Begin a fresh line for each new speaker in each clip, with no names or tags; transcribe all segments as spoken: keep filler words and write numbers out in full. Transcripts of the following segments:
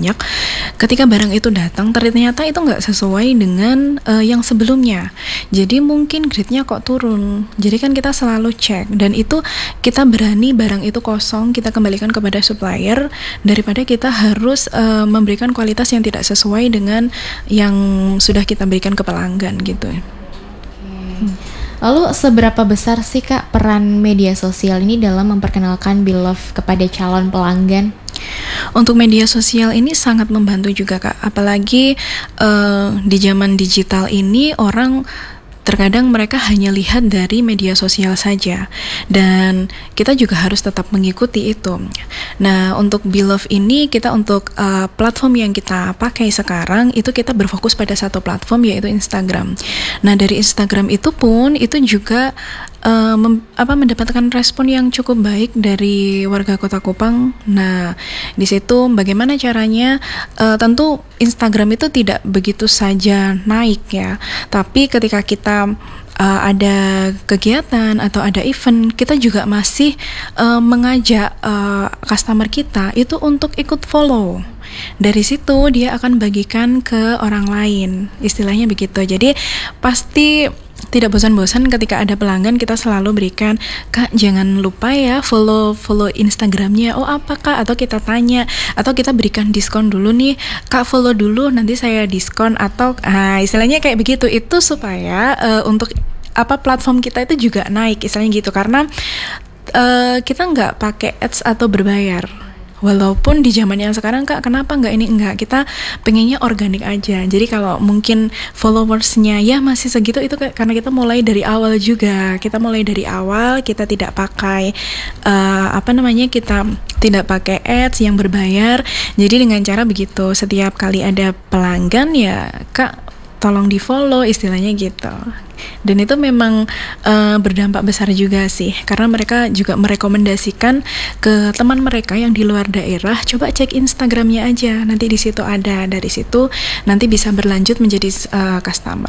banyak, ketika barang itu datang ternyata itu nggak sesuai dengan uh, yang sebelumnya. Jadi mungkin grade-nya kok turun. Jadi kan kita selalu cek, dan itu kita berani barang itu kosong kita kembalikan kepada supplier daripada kita harus uh, memberikan kualitas yang tidak sesuai dengan yang sudah kita berikan ke pelanggan gitu.
Hmm. Lalu seberapa besar sih Kak peran media sosial ini dalam memperkenalkan Beloved kepada calon pelanggan?
Untuk media sosial ini sangat membantu juga Kak, apalagi uh, di zaman digital ini orang terkadang mereka hanya lihat dari media sosial saja, dan kita juga harus tetap mengikuti itu. Nah, untuk Beloved ini kita untuk uh, platform yang kita pakai sekarang itu kita berfokus pada satu platform, yaitu Instagram. Nah, dari Instagram itu pun itu juga uh, mem, apa mendapatkan respon yang cukup baik dari warga Kota Kupang. Nah, di situ bagaimana caranya? Uh, tentu Instagram itu tidak begitu saja naik ya, tapi ketika kita Uh, ada kegiatan atau ada event, kita juga masih uh, mengajak uh, customer kita itu untuk ikut follow. Dari situ dia akan bagikan ke orang lain, istilahnya begitu. Jadi pasti tidak bosan-bosan ketika ada pelanggan kita selalu berikan, Kak jangan lupa ya follow follow Instagramnya. Oh apa Kak? Atau kita tanya, atau kita berikan diskon dulu nih, Kak follow dulu nanti saya diskon, atau ah, istilahnya kayak begitu. Itu supaya uh, untuk apa platform kita itu juga naik, istilahnya gitu, karena uh, kita nggak pakai ads atau berbayar. Walaupun di zaman yang sekarang Kak, kenapa nggak ini enggak, kita pengennya organik aja. Jadi kalau mungkin followersnya ya masih segitu, itu karena kita mulai dari awal juga. Kita mulai dari awal, kita tidak pakai uh, apa namanya, kita tidak pakai ads yang berbayar. Jadi dengan cara begitu, setiap kali ada pelanggan ya Kak tolong di follow, istilahnya gitu. Dan itu memang uh, berdampak besar juga sih, karena mereka juga merekomendasikan ke teman mereka yang di luar daerah, coba cek Instagramnya aja, nanti di situ ada, dari situ nanti bisa berlanjut menjadi uh, customer.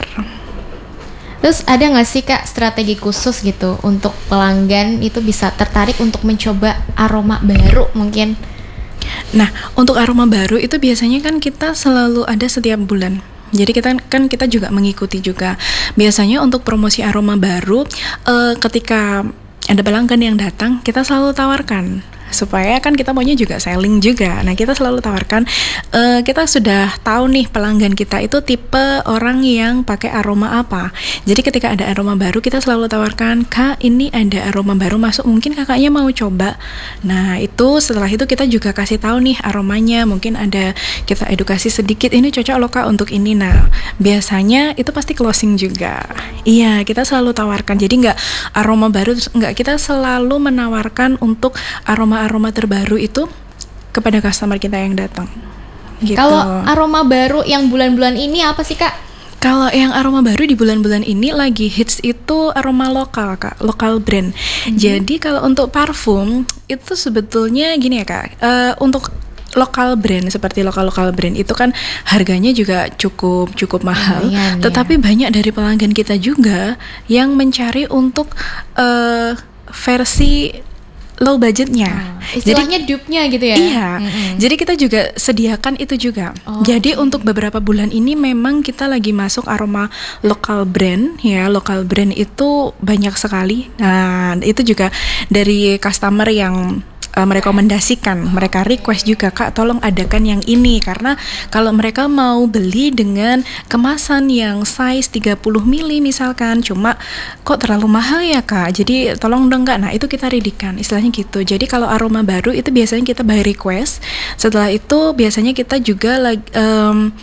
Terus ada nggak sih Kak strategi khusus gitu untuk pelanggan itu bisa tertarik untuk mencoba aroma baru mungkin?
Nah, untuk aroma baru itu biasanya kan kita selalu ada setiap bulan. Jadi kita kan kita juga mengikuti juga. Biasanya untuk promosi aroma baru, uh, ketika ada pelanggan yang datang, kita selalu tawarkan, supaya kan kita maunya juga selling juga. Nah, kita selalu tawarkan, uh, kita sudah tahu nih pelanggan kita itu tipe orang yang pakai aroma apa. Jadi ketika ada aroma baru, kita selalu tawarkan, Kak ini ada aroma baru masuk, mungkin kakaknya mau coba. Nah, itu setelah itu kita juga kasih tahu nih aromanya, mungkin ada kita edukasi sedikit, ini cocok loh Kak untuk ini. Nah, biasanya itu pasti closing juga. Iya, kita selalu tawarkan. Jadi nggak aroma baru, nggak, kita selalu menawarkan untuk aroma aroma terbaru itu kepada customer kita yang datang. Gitu.
Kalau aroma baru yang bulan-bulan ini apa sih Kak?
Kalau yang aroma baru di bulan-bulan ini lagi hits itu aroma lokal Kak, lokal brand. Mm-hmm. Jadi kalau untuk parfum itu sebetulnya gini ya Kak, uh, untuk lokal brand seperti lokal-lokal brand itu kan harganya juga cukup cukup mahal. Lumayan, tetapi ya. Banyak dari pelanggan kita juga yang mencari untuk uh, versi low budgetnya,
oh, istilahnya dupe-nya gitu ya.
Iya,
mm-hmm.
Jadi kita juga sediakan itu juga. Oh, jadi okay. Untuk beberapa bulan ini memang kita lagi masuk aroma lokal brand ya, lokal brand itu banyak sekali. Nah itu juga dari customer yang Uh, merekomendasikan, mereka request juga, Kak tolong adakan yang ini, karena kalau mereka mau beli dengan kemasan yang size tiga puluh mililiter misalkan, cuma kok terlalu mahal ya Kak, jadi tolong dong Kak. Nah itu kita readykan, istilahnya gitu. Jadi kalau aroma baru itu biasanya kita by request, setelah itu biasanya kita juga lagi um,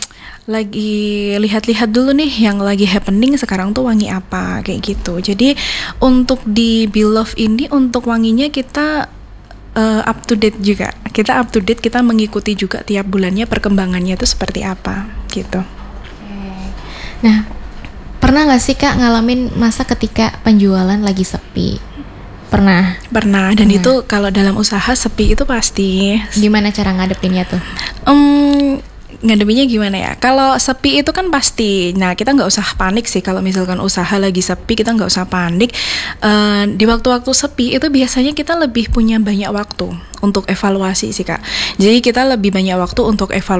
lagi lihat-lihat dulu nih yang lagi happening sekarang tuh wangi apa, kayak gitu. Jadi untuk di Beloved ini untuk wanginya kita Uh, up to date juga. Kita up to date, kita mengikuti juga tiap bulannya perkembangannya itu seperti apa gitu.
Nah, pernah nggak sih Kak ngalamin masa ketika penjualan lagi sepi? Pernah.
Pernah. Dan nah. Itu kalau dalam usaha sepi itu pasti.
Gimana cara ngadepinnya tuh?
Um, ngadepinnya gimana ya? Kalau sepi itu kan pasti. Nah kita nggak usah panik sih kalau misalkan usaha lagi sepi, kita nggak usah panik. Uh, di waktu-waktu sepi itu biasanya kita lebih punya banyak waktu untuk evaluasi sih Kak. Jadi kita lebih banyak waktu untuk evaluasi.